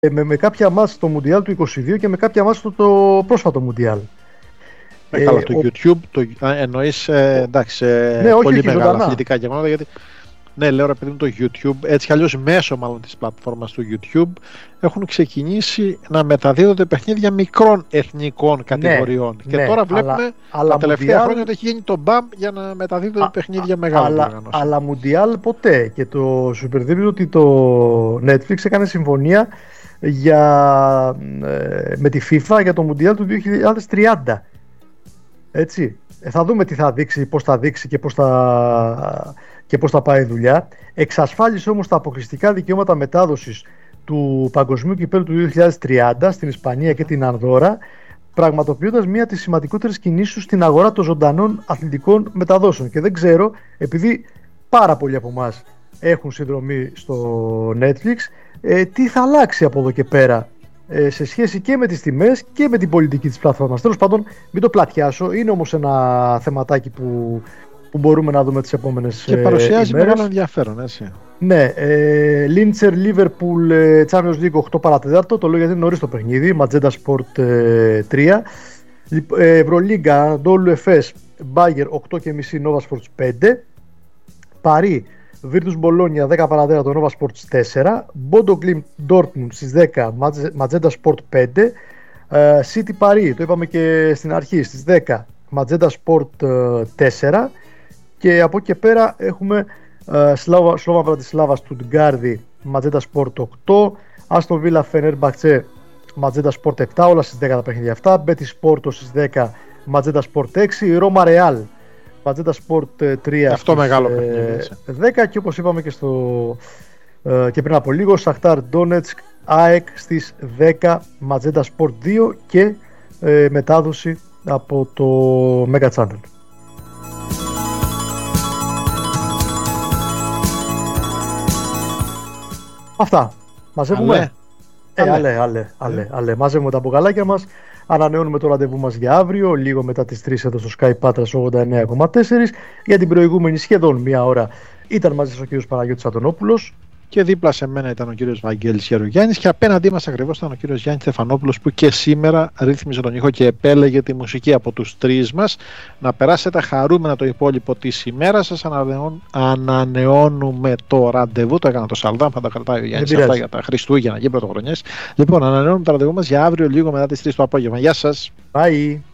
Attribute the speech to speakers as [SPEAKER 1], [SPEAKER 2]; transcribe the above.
[SPEAKER 1] με κάποια μάτς στο Μουντιάλ του 22 και με κάποια μάτς στο πρόσφατο Μουντιάλ.
[SPEAKER 2] Καλά, το YouTube, εννοείς εντάξει,
[SPEAKER 1] ναι,
[SPEAKER 2] πολύ μεγάλα αθλητικά γεγονότα, γιατί ναι, λέω ρε παιδί μου, το YouTube, έτσι κι αλλιώς μέσω μάλλον της πλατφόρμας του YouTube έχουν ξεκινήσει να μεταδίδονται παιχνίδια μικρών εθνικών κατηγοριών. Και τώρα βλέπουμε τα τελευταία χρόνια ότι έχει γίνει το μπαμ για να μεταδίδονται παιχνίδια μεγάλων οργανώσεων.
[SPEAKER 1] Αλλά Μουντιάλ ποτέ. Και το σουπερδίπλο ότι το Netflix έκανε συμφωνία με τη FIFA για το Μουντιάλ του 2030. Έτσι. Θα δούμε τι θα δείξει, πώς θα δείξει και πώς θα πάει η δουλειά. Εξασφάλισε όμως τα αποκλειστικά δικαιώματα μετάδοσης του Παγκοσμίου Κυπέλλου του 2030 στην Ισπανία και την Ανδόρα, πραγματοποιώντας μία από τις σημαντικότερες κινήσεις στην αγορά των ζωντανών αθλητικών μεταδόσεων. Και δεν ξέρω, επειδή πάρα πολλοί από εμάς έχουν συνδρομή στο Netflix, τι θα αλλάξει από εδώ και πέρα σε σχέση και με τις τιμές και με την πολιτική της πλατφόρμας. Τέλος πάντων, μην το πλατιάσω, είναι όμως ένα θεματάκι που μπορούμε να δούμε τις επόμενες
[SPEAKER 2] και παρουσιάζει
[SPEAKER 1] ημέρες.
[SPEAKER 2] Μεγάλο ενδιαφέρον, έτσι.
[SPEAKER 1] Ναι, Λίντσερ Liverpool Champions League 8 παρατέταρτο, το λέω γιατί είναι νωρίς το παιχνίδι, Ματζέντα Sport 3. Ευρωλίγκα, Ανατόλου Εφές, Μπάγερ 8.30, Nova Sports 5. Παρί, Virtus Bologna 10 παρατέταρτο, Nova Sports 4. Bodo Glimt Dortmund στις 10, Ματζέντα Sport 5. City Paris, το είπαμε και στην αρχή, στις 10, Ματζέντα Sport 4. Και από εκεί και πέρα έχουμε Σλόβα Βρατισλάβα Στουτγκάρδη, Ματζέντα Sport 8. Άστον Βίλα Φενέρμπαχτσε, Ματζέντα Sport 7, όλα στις 10 τα παιχνίδια αυτά. Μπέτι Πόρτο στις 10, Ματζέντα Sport 6. Ρώμα Ρεάλ, Ματζέντα Sport 3.
[SPEAKER 2] Αυτό μεγάλο παιχνίδι.
[SPEAKER 1] 10 και όπως είπαμε και πριν από λίγο, Σαχτάρ Ντόνετσκ ΑΕΚ στις 10, Ματζέντα Sport 2 και μετάδοση από το Mega Channel. Αυτά. Μαζεύουμε. Μαζεύουμε τα μπουκαλάκια μας. Ανανεώνουμε το ραντεβού μας για αύριο, λίγο μετά τις 3 εδώ στο Sky Patras 89,4. Για την προηγούμενη σχεδόν μία ώρα ήταν μαζί σας ο κύριος Παναγιώτης Αντωνόπουλος.
[SPEAKER 2] Και δίπλα σε μένα ήταν ο κύριος Βαγγέλης Γερογιάννης και απέναντί μας ακριβώς ήταν ο κύριος Γιάννης Στεφανόπουλος, που και σήμερα ρύθμιζε τον ήχο και επέλεγε τη μουσική από τους τρεις μας. Να περάσετε χαρούμενα το υπόλοιπο της ημέρας σας. Ανανεώνουμε το ραντεβού, το έκανα το Σαλδάμ, θα τα κρατάει ο Γιάννης αυτά για τα Χριστούγεννα και πρωτοχρονιές. Λοιπόν, ανανεώνουμε το ραντεβού μας για αύριο λίγο μετά τις 3 το απόγευμα. Γεια σας.
[SPEAKER 1] Bye.